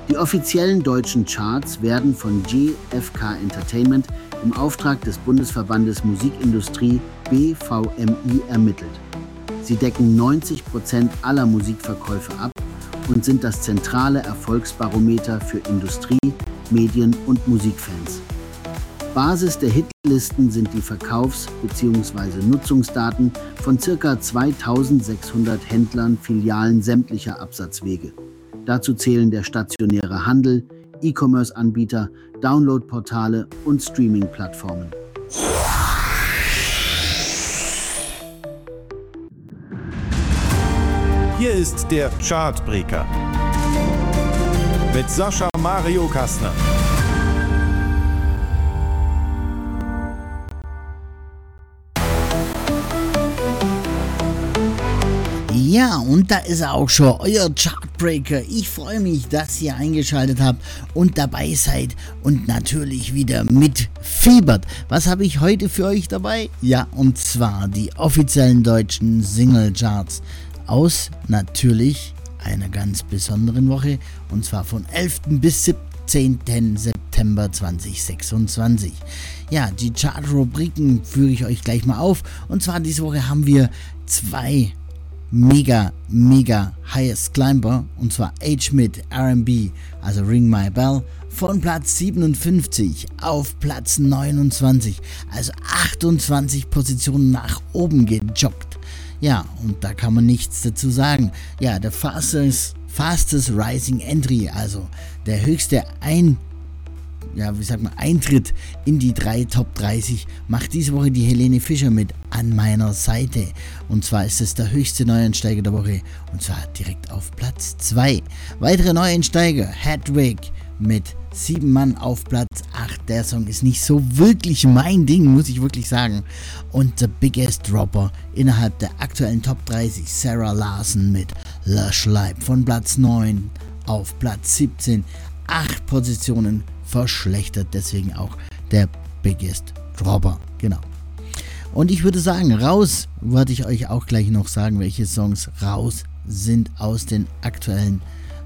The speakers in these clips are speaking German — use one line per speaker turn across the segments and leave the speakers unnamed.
Die offiziellen deutschen Charts werden von GfK Entertainment im Auftrag des Bundesverbandes Musikindustrie BVMI ermittelt. Sie decken 90% aller Musikverkäufe ab und sind das zentrale Erfolgsbarometer für Industrie, Medien und Musikfans. Basis der Hitlisten sind die Verkaufs- bzw. Nutzungsdaten von ca. 2600 Händlern, Filialen sämtlicher Absatzwege. Dazu zählen der stationäre Handel, E-Commerce-Anbieter, Download-Portale und Streaming-Plattformen.
Hier ist der Chartbreaker mit Sascha Mario Kastner.
Ja, und da ist er auch schon, euer Chartbreaker. Ich freue mich, dass ihr eingeschaltet habt und dabei seid und natürlich wieder mitfiebert. Was habe ich heute für euch dabei? Ja, und zwar die offiziellen deutschen Singlecharts aus natürlich einer ganz besonderen Woche, und zwar von 11. bis 17. September 2026. Ja, die Chartrubriken führe ich euch gleich mal auf, und zwar diese Woche haben wir zwei mega Highest Climber, und zwar H mit R&B, also Ring My Bell, von Platz 57 auf Platz 29, also 28 Positionen nach oben gejoggt. Ja, und da kann man nichts dazu sagen. Ja, der fastest Rising Entry, also der höchste Eintritt in die 3 Top 30 macht diese Woche die Helene Fischer mit An meiner Seite. Und zwar ist es der höchste Neueinsteiger der Woche, und zwar direkt auf Platz 2. Weitere Neueinsteiger, Hedwig mit 7 Mann auf Platz 8. Der Song ist nicht so wirklich mein Ding, muss ich wirklich sagen. Und The Biggest Dropper innerhalb der aktuellen Top 30, Sarah Larson mit Lush Life von Platz 9 auf Platz 17. 8 Positionen verschlechtert, deswegen auch der Biggest Dropper, genau. Und ich würde sagen, raus, werde ich euch auch gleich noch sagen, welche Songs raus sind aus den aktuellen,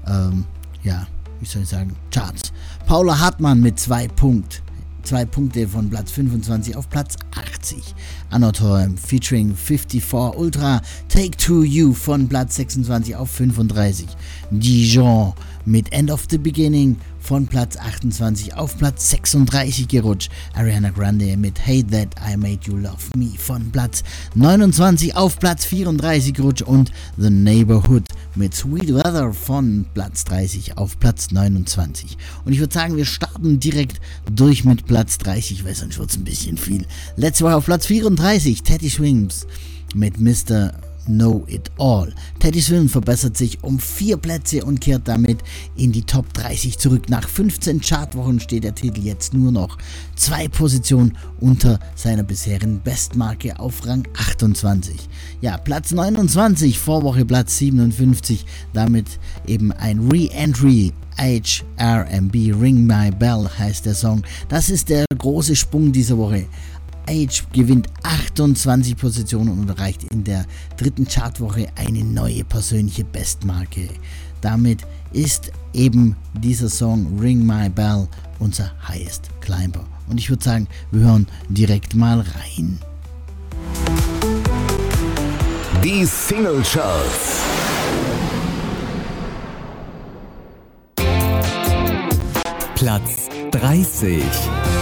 Charts. Paula Hartmann mit 2 Punkte von Platz 25 auf Platz 80. Anotorm featuring 54 Ultra, Take to You von Platz 26 auf 35. Dijon mit End of the Beginning von Platz 28 auf Platz 36 gerutscht. Ariana Grande mit Hate That I Made You Love Me von Platz 29 auf Platz 34 gerutscht, und The Neighborhood mit Sweet Weather von Platz 30 auf Platz 29. Und ich würde sagen, wir starten direkt durch mit Platz 30, weil sonst wird es ein bisschen viel. Letzte Woche auf Platz 34, Teddy Swims mit Mr. Know It All. Teddy Swims verbessert sich um 4 Plätze und kehrt damit in die Top 30 zurück. Nach 15 Chartwochen steht der Titel jetzt nur noch 2 Positionen unter seiner bisherigen Bestmarke auf Rang 28. Ja, Platz 29, Vorwoche Platz 57, damit eben ein Re-Entry. HRMB, Ring My Bell heißt der Song. Das ist der große Sprung dieser Woche. Age gewinnt 28 Positionen und erreicht in der 3. Chartwoche eine neue persönliche Bestmarke. Damit ist eben dieser Song Ring My Bell unser Highest Climber. Und ich würde sagen, wir hören direkt mal rein.
Die Single Charts. Platz 30.